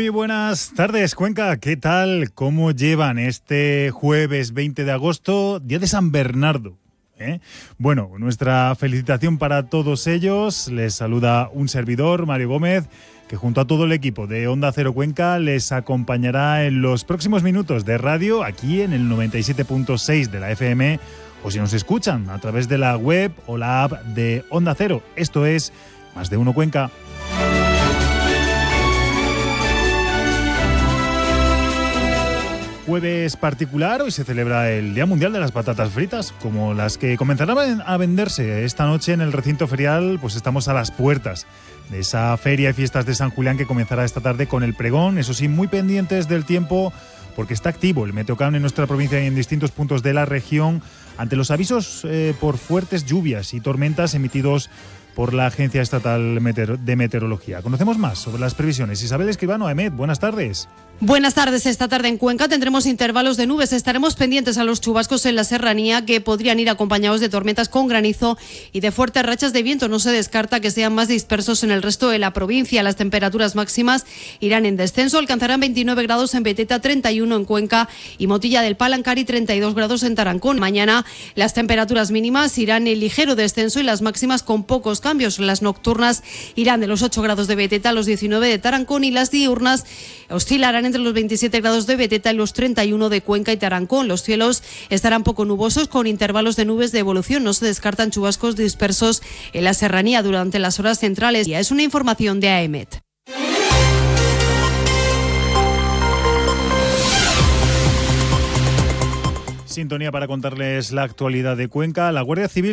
Muy buenas tardes, Cuenca. ¿Qué tal? ¿Cómo llevan este jueves 20 de agosto, día de San Bernardo? Bueno, nuestra felicitación para todos ellos. Les saluda un servidor, Mario Gómez, que junto a todo el equipo de Onda Cero Cuenca les acompañará en los próximos minutos de radio aquí en el 97.6 de la FM, o si nos escuchan a través de la web o la app de Onda Cero. Esto es Más de Uno Cuenca. Jueves particular, hoy se celebra el Día Mundial de las Patatas Fritas, como las que comenzarán a venderse esta noche en el recinto ferial. Pues estamos a las puertas de esa feria y fiestas de San Julián que comenzará esta tarde con el pregón. Eso sí, muy pendientes del tiempo, porque está activo el Meteocam en nuestra provincia y en distintos puntos de la región ante los avisos por fuertes lluvias y tormentas emitidos por la Agencia Estatal de Meteorología. Conocemos más sobre las previsiones. Isabel Escribano, AEMET, buenas tardes. Buenas tardes. Esta tarde en Cuenca tendremos intervalos de nubes. Estaremos pendientes a los chubascos en la serranía, que podrían ir acompañados de tormentas con granizo y de fuertes rachas de viento. No se descarta que sean más dispersos en el resto de la provincia. Las temperaturas máximas irán en descenso. Alcanzarán 29 grados en Beteta, 31 en Cuenca y Motilla del Palancar y 32 grados en Tarancón. Mañana las temperaturas mínimas irán en ligero descenso y las máximas con pocos cambios. Las nocturnas irán de los 8 grados de Beteta a los 19 de Tarancón y las diurnas oscilarán entre los 27 grados de Beteta y los 31 de Cuenca y Tarancón. Los cielos estarán poco nubosos con intervalos de nubes de evolución. No se descartan chubascos dispersos en la serranía durante las horas centrales. Es una información de AEMET. Sintonía para contarles la actualidad de Cuenca. La Guardia Civil